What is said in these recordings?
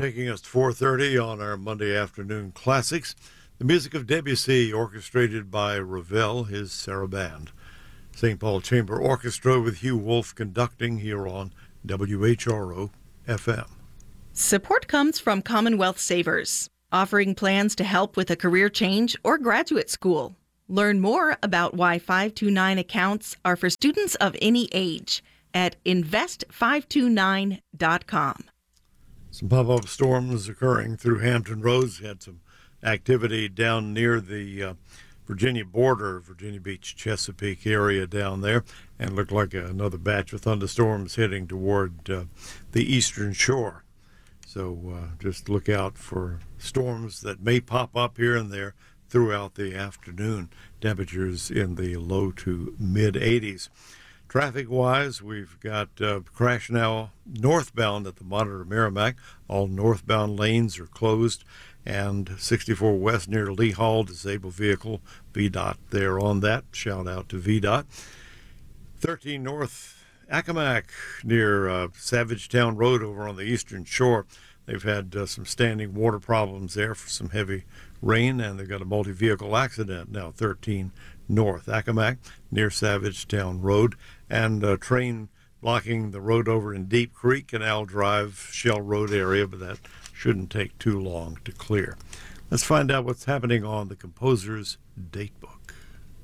Taking us to 4:30 on our Monday afternoon classics. The music of Debussy, orchestrated by Ravel, his Sarabande. St. Paul Chamber Orchestra with Hugh Wolf conducting here on WHRO FM. Support comes from Commonwealth Savers, offering plans to help with a career change or graduate school. Learn more about why 529 accounts are for students of any age at invest529.com. Some pop-up storms occurring through Hampton Roads. Had some activity down near the Virginia border, Virginia Beach, Chesapeake area down there, and looked like another batch of thunderstorms heading toward the eastern shore. So just look out for storms that may pop up here and there throughout the afternoon. Temperatures in the low to mid-80s. Traffic-wise, we've got crash now northbound at the Monitor Merrimack. All northbound lanes are closed. And 64 West near Lee Hall, disabled vehicle, VDOT there on that. Shout out to VDOT. 13 North Accomack near Savage Town Road over on the eastern shore. They've had some standing water problems there for some heavy rain, and they've got a multi-vehicle accident now. 13 North Accomack near Savage Town Road, and a train blocking the road over in Deep Creek, Canal Drive, Shell Road area, but that shouldn't take too long to clear. Let's find out what's happening on the Composer's Datebook.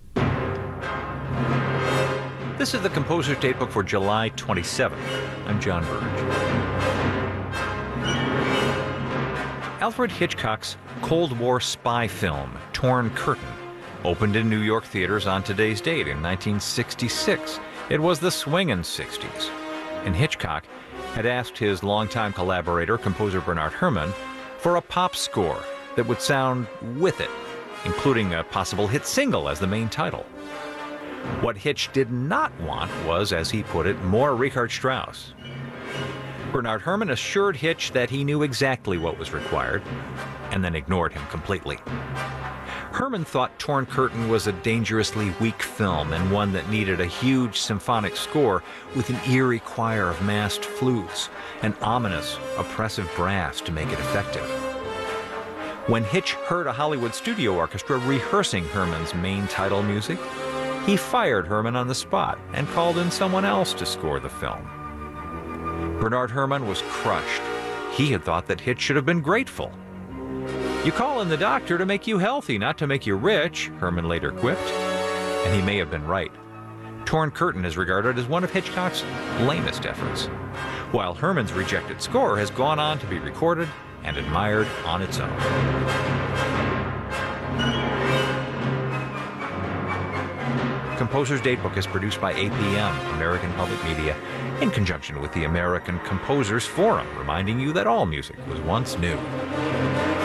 This is the Composer's Datebook for July 27th. I'm John Burge. Alfred Hitchcock's Cold War spy film, Torn Curtain, opened in New York theaters on today's date in 1966. It was the swingin' 60s, and Hitchcock had asked his longtime collaborator, composer Bernard Herrmann, for a pop score that would sound with it, including a possible hit single as the main title. What Hitch did not want was, as he put it, more Richard Strauss. Bernard Herrmann assured Hitch that he knew exactly what was required, and then ignored him completely. Herrmann thought Torn Curtain was a dangerously weak film and one that needed a huge symphonic score with an eerie choir of massed flutes and ominous, oppressive brass to make it effective. When Hitch heard a Hollywood studio orchestra rehearsing Herrmann's main title music, he fired Herrmann on the spot and called in someone else to score the film. Bernard Herrmann was crushed. He had thought that Hitch should have been grateful. "You call in the doctor to make you healthy, not to make you rich," Herrmann later quipped. And he may have been right. Torn Curtain is regarded as one of Hitchcock's lamest efforts, while Herrmann's rejected score has gone on to be recorded and admired on its own. Composer's Datebook is produced by APM, American Public Media, in conjunction with the American Composers Forum, reminding you that all music was once new.